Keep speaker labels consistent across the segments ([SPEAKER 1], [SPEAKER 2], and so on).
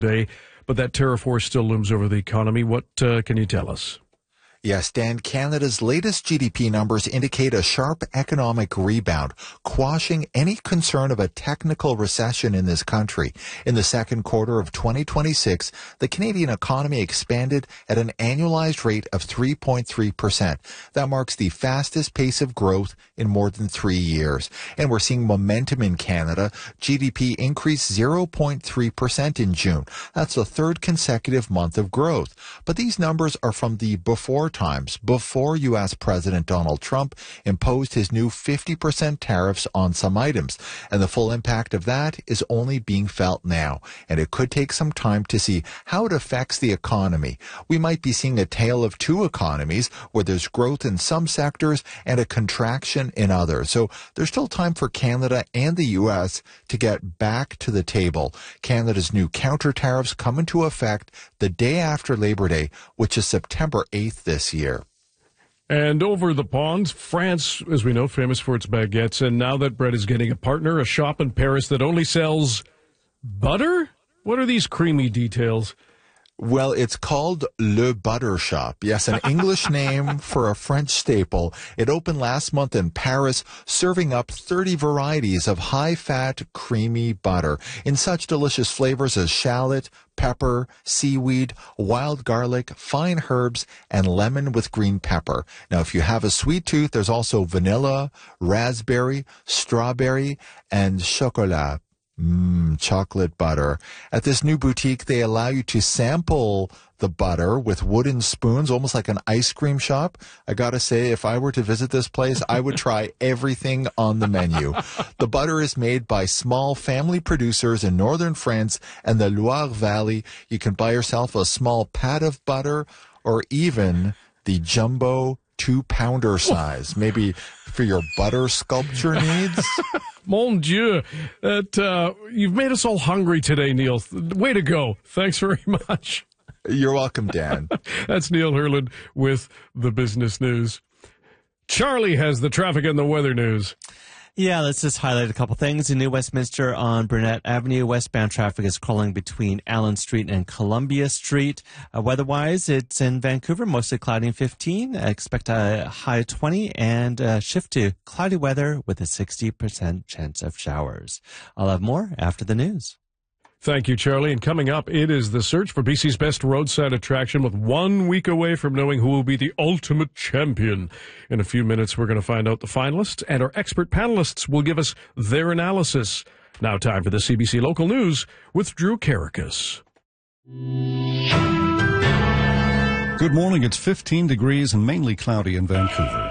[SPEAKER 1] Day, but that tariff war still looms over the economy. What can you tell us?
[SPEAKER 2] Yes, Dan, Canada's latest GDP numbers indicate a sharp economic rebound, quashing any concern of a technical recession in this country. In the second quarter of 2026, the Canadian economy expanded at an annualized rate of 3.3%. That marks the fastest pace of growth in more than 3 years. And we're seeing momentum in Canada. GDP increased 0.3% in June. That's the third consecutive month of growth. But these numbers are from the before times, before U.S. President Donald Trump imposed his new 50% tariffs on some items. And the full impact of that is only being felt now. And it could take some time to see how it affects the economy. We might be seeing a tale of two economies where there's growth in some sectors and a contraction in others. So there's still time for Canada and the U.S. to get back to the table. Canada's new counter tariffs come into effect the day after Labor Day, which is September 8th this year.
[SPEAKER 1] And over the pond, France, as we know, famous for its baguettes. And now that bread is getting a partner, a shop in Paris that only sells butter? What are these creamy details?
[SPEAKER 2] Well, it's called Le Butter Shop. Yes, an English name for a French staple. It opened last month in Paris, serving up 30 varieties of high-fat, creamy butter in such delicious flavors as shallot, pepper, seaweed, wild garlic, fine herbs, and lemon with green pepper. Now, if you have a sweet tooth, there's also vanilla, raspberry, strawberry, and chocolat. Chocolate butter. At this new boutique, they allow you to sample the butter with wooden spoons, almost like an ice cream shop. I gotta say, if I were to visit this place, I would try everything on the menu. The butter is made by small family producers in northern France and the Loire Valley. You can buy yourself a small pat of butter or even the jumbo 2-pounder size, maybe for your butter sculpture needs.
[SPEAKER 1] Mon Dieu, you've made us all hungry today, Neil. Way to go. Thanks very much.
[SPEAKER 2] You're welcome, Dan.
[SPEAKER 1] That's Neil Herland with the business news. Charlie has the traffic and the weather news.
[SPEAKER 3] Yeah, let's just highlight a couple things. In New Westminster on Burnett Avenue, westbound traffic is crawling between Allen Street and Columbia Street. Weather-wise, it's in Vancouver, mostly cloudy and 15. Expect a high 20 and shift to cloudy weather with a 60% chance of showers. I'll have more after the news.
[SPEAKER 1] Thank you, Charlie. And coming up, it is the search for BC's best roadside attraction with 1 week away from knowing who will be the ultimate champion. In a few minutes, we're going to find out the finalists, and our expert panelists will give us their analysis. Now time for the CBC Local News with Drew Karakas.
[SPEAKER 4] Good morning. It's 15 degrees and mainly cloudy in Vancouver.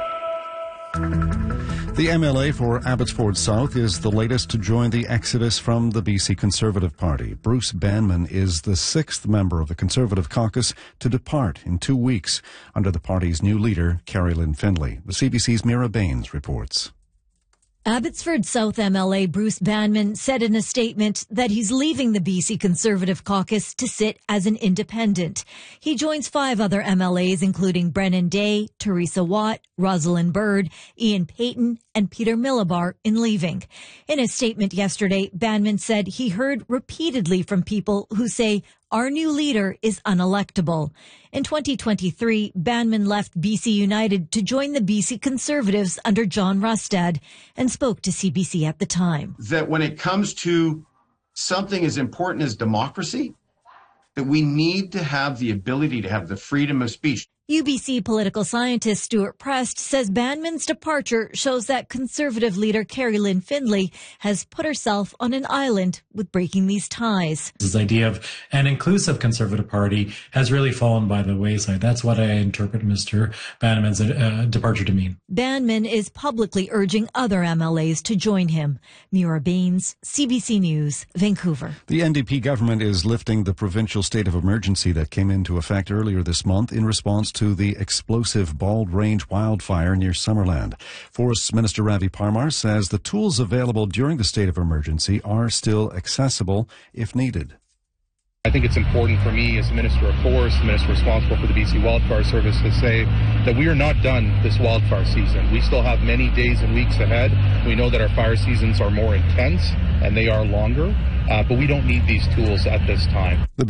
[SPEAKER 4] The MLA for Abbotsford South is the latest to join the exodus from the BC Conservative Party. Bruce Banman is the sixth member of the Conservative caucus to depart in 2 weeks under the party's new leader, Carrie-Lynne Findlay. The CBC's Mira Baines reports.
[SPEAKER 5] Abbotsford South MLA Bruce Banman said in a statement that he's leaving the BC Conservative caucus to sit as an independent. He joins 5 other MLAs, including Brennan Day, Teresa Watt, Rosalind Bird, Ian Payton, and Peter Millibar in leaving. In a statement yesterday, Banman said he heard repeatedly from people who say, "Our new leader is unelectable." In 2023, Banman left BC United to join the BC Conservatives under John Rustad and spoke to CBC at the time.
[SPEAKER 6] That when it comes to something as important as democracy, that we need to have the ability to have the freedom of speech.
[SPEAKER 5] UBC political scientist Stuart Prest says Banman's departure shows that Conservative leader Carrie-Lynne Findlay has put herself on an island with breaking these ties.
[SPEAKER 7] This idea of an inclusive Conservative Party has really fallen by the wayside. That's what I interpret Mr. Banman's departure to mean.
[SPEAKER 5] Banman is publicly urging other MLAs to join him. Mira Baines, CBC News, Vancouver.
[SPEAKER 4] The NDP government is lifting the provincial state of emergency that came into effect earlier this month in response to the explosive Bald Range wildfire near Summerland. Forests Minister Ravi Parmar says the tools available during the state of emergency are still accessible if needed.
[SPEAKER 8] I think it's important for me as Minister of Forest, the Minister responsible for the BC Wildfire Service, to say that we are not done this wildfire season. We still have many days and weeks ahead. We know that our fire seasons are more intense and they are longer, but we don't need these tools at this time.